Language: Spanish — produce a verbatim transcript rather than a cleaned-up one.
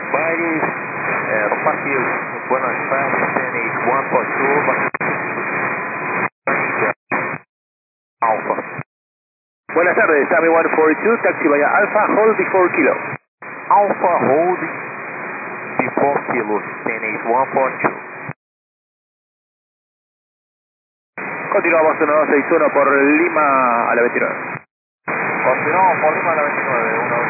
Aires, eh, Parque Buenos Aires, T N one four two, Alpha. Buenas tardes, Sammy one four two, taxi via Alpha, hold before kilo. Alpha hold before kilo, T N one four two. Continuamos uno dos seis uno por Lima a la veintinueve. Continuamos por Lima a la veintinueve, uno